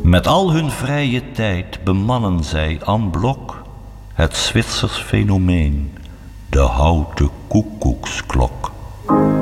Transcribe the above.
Met al hun vrije tijd bemannen zij en blok het Zwitsers fenomeen, de houten koekoeksklok.